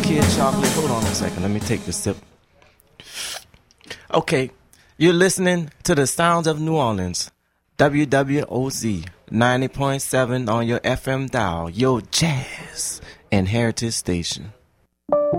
Kid Chocolate. Hold on a second. Let me take the sip. Okay. You're listening to the Sounds of New Orleans. WWOZ 90.7 on your FM dial. Your jazz and heritage station.